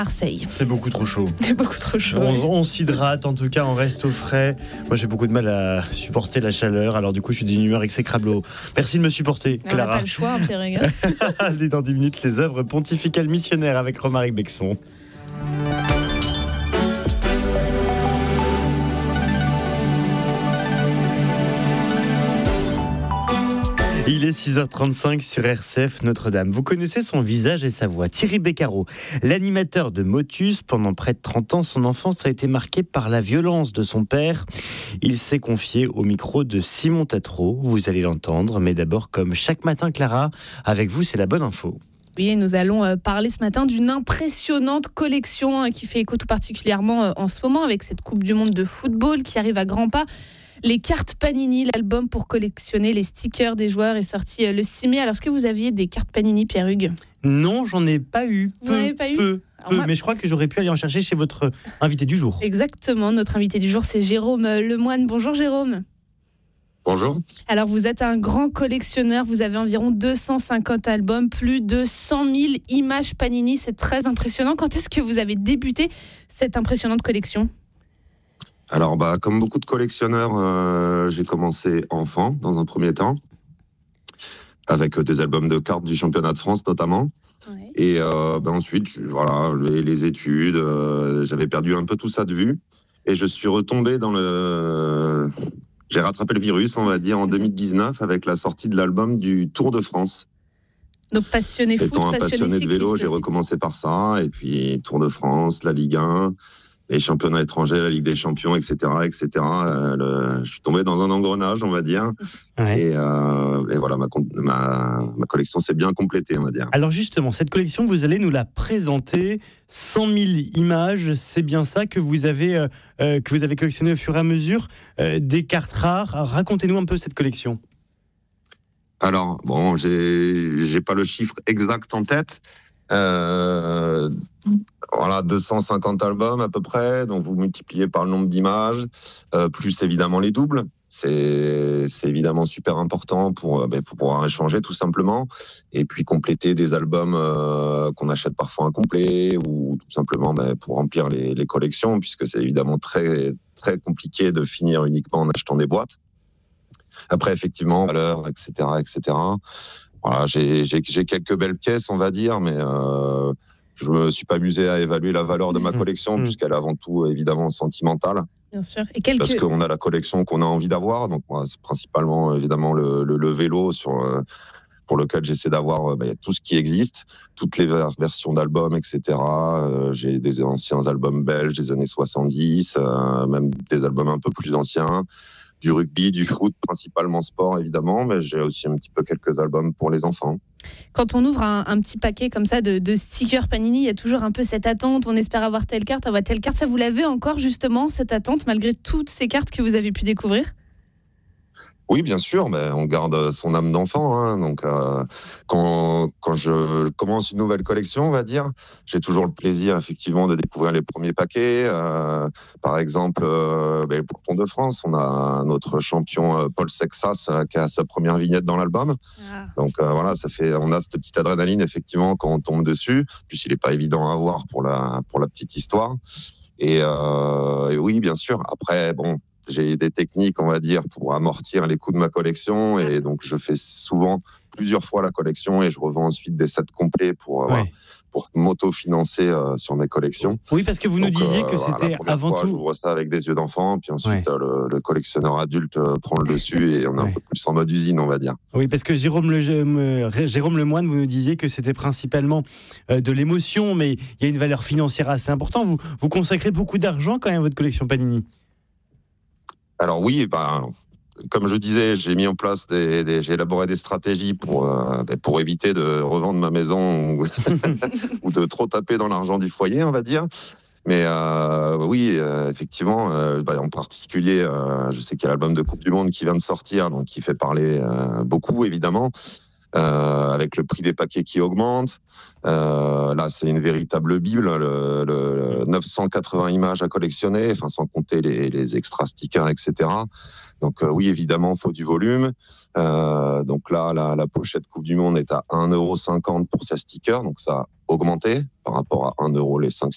Marseille. C'est beaucoup trop chaud. C'est beaucoup trop chaud. On s'hydrate, en tout cas, on reste au frais. Moi, j'ai beaucoup de mal à supporter la chaleur. Alors, du coup, je suis d'une humeur exécrable. Merci de me supporter, Clara. On n'a pas le choix, Pierre Hugues. Allez, dans 10 minutes, les œuvres pontificales missionnaires avec Romaric Bexon. Il est 6h35 sur RCF Notre-Dame. Vous connaissez son visage et sa voix. Thierry Beccaro, l'animateur de Motus, pendant près de 30 ans, son enfance a été marquée par la violence de son père. Il s'est confié au micro de Simon Tatro. Vous allez l'entendre, mais d'abord, comme chaque matin, Clara, avec vous, c'est la bonne info. Oui, nous allons parler ce matin d'une impressionnante collection qui fait écho tout particulièrement en ce moment avec cette Coupe du Monde de football qui arrive à grands pas. Les cartes Panini, l'album pour collectionner les stickers des joueurs est sorti le 6 mai. Alors, est-ce que vous aviez des cartes Panini, Pierre Hugues ? Non, j'en ai pas eu. Vous n'en avez pas eu ? Peu. Mais je crois que j'aurais pu aller en chercher chez votre invité du jour. Exactement, notre invité du jour, c'est Jérôme Lemoine. Bonjour Jérôme. Bonjour. Alors, vous êtes un grand collectionneur, vous avez environ 250 albums, plus de 100 000 images Panini, c'est très impressionnant. Quand est-ce que vous avez débuté cette impressionnante collection ? Alors, comme beaucoup de collectionneurs, j'ai commencé enfant, dans un premier temps, avec des albums de cartes du championnat de France, notamment. Ouais. Et ensuite, voilà, les études, j'avais perdu un peu tout ça de vue. Et je suis retombé j'ai rattrapé le virus, on va dire, en 2019, avec la sortie de l'album du Tour de France. Donc, passionné foot, étant un passionné de vélo, j'ai recommencé par ça. Et puis, Tour de France, la Ligue 1... les championnats étrangers, la Ligue des Champions, etc. Je suis tombé dans un engrenage, on va dire. Ouais. Et voilà, ma collection s'est bien complétée, on va dire. Alors justement, cette collection, vous allez nous la présenter. 100 000 images, c'est bien ça que vous avez collectionné au fur et à mesure, des cartes rares. Racontez-nous un peu cette collection. Alors, j'ai pas le chiffre exact en tête. Voilà, 250 albums à peu près, donc vous multipliez par le nombre d'images, plus évidemment les doubles. C'est évidemment super important pour pouvoir échanger tout simplement, et puis compléter des albums qu'on achète parfois incomplets, ou tout simplement pour remplir les collections, puisque c'est évidemment très, très compliqué de finir uniquement en achetant des boîtes. Après, effectivement, valeur, etc. Voilà, j'ai quelques belles pièces, on va dire, mais je me suis pas amusé à évaluer la valeur de ma collection, puisqu'elle est avant tout évidemment sentimentale. Bien sûr. Parce qu'on a la collection qu'on a envie d'avoir. Donc moi, c'est principalement évidemment le vélo pour lequel j'essaie d'avoir tout ce qui existe, toutes les versions d'albums, etc. J'ai des anciens albums belges des années 70, même des albums un peu plus anciens. Du rugby, du foot, principalement sport évidemment, mais j'ai aussi un petit peu quelques albums pour les enfants. Quand on ouvre un petit paquet comme ça de stickers Panini, il y a toujours un peu cette attente, on espère avoir telle carte, avoir telle carte. Ça, vous l'avez encore justement, cette attente, malgré toutes ces cartes que vous avez pu découvrir ? Oui, bien sûr, mais on garde son âme d'enfant. Hein, donc, quand je commence une nouvelle collection, on va dire, j'ai toujours le plaisir, effectivement, de découvrir les premiers paquets. Par exemple, pour le Tour de France, on a notre champion Paul Sexas qui a sa première vignette dans l'album. Ah. Donc, voilà, on a cette petite adrénaline, effectivement, quand on tombe dessus. Puis, il n'est pas évident à avoir pour la petite histoire. Et oui, bien sûr. Après, j'ai des techniques, on va dire, pour amortir les coûts de ma collection, et donc je fais souvent plusieurs fois la collection et je revends ensuite des sets complets pour m'auto-financer sur mes collections. Oui, parce que vous nous disiez que c'était avant tout... J'ouvre ça avec des yeux d'enfant, puis ensuite le collectionneur adulte prend le dessus et on est un peu plus en mode usine, on va dire. Oui, parce que Jérôme Lemoine, vous nous disiez que c'était principalement de l'émotion, mais il y a une valeur financière assez importante. Vous consacrez beaucoup d'argent quand même à votre collection Panini. Alors oui, comme je disais, j'ai mis en place j'ai élaboré des stratégies pour éviter de revendre ma maison ou de trop taper dans l'argent du foyer, on va dire. Mais oui, effectivement, en particulier, je sais qu'il y a l'album de Coupe du Monde qui vient de sortir, donc qui fait parler beaucoup, évidemment. Avec le prix des paquets qui augmente. Là, c'est une véritable bible, le 980 images à collectionner, sans compter les extra stickers, etc. Donc oui, évidemment, il faut du volume. Donc là, la pochette Coupe du Monde est à 1,50 € pour 16 stickers, donc ça a augmenté par rapport à 1 € les 5